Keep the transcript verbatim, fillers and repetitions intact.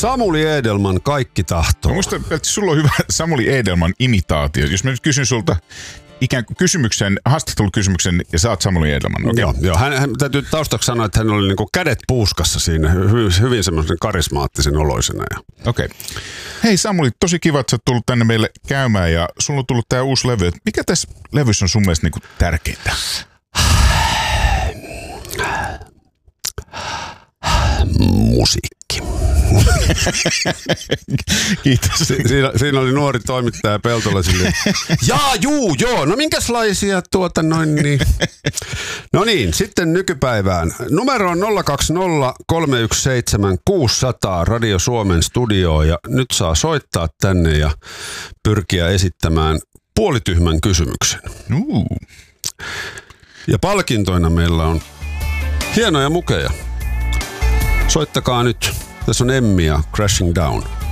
Samuli Edelman, Kaikki tahtoo. Mä muistan, että sulla on hyvä Samuli Edelman imitaatio. Jos mä nyt kysyn sulta ikään kuin kysymyksen, haastattelukysymyksen ja saat Samuli Edelman. Okay. Joo, joo. Hän, hän täytyy taustaksi sanoa, että hän oli niinku kädet puuskassa siinä, hyvin, hyvin semmoisen karismaattisen oloisena. Okei. Okay. Hei Samuli, tosi kiva, että sä oot tullut tänne meille käymään ja sulla on tullut tää uusi levy. Mikä tässä levyssä on sun mielestä niinku tärkeintä? Musiikki. Kiitos. Si- siinä, siinä oli nuori toimittaja Peltola silleen, jaa, juu, joo, no minkälaisia tuota noin niin. No niin, sitten nykypäivään. Numero on nolla kaksi nolla kolme yksi seitsemän kuusi nolla nolla Radio Suomen studioon ja nyt saa soittaa tänne ja pyrkiä esittämään puolityhmän kysymyksen. Uh. Ja palkintoina meillä on hienoja mukeja. Soittakaa nyt. Tässä on Emmi ja Crashing Down.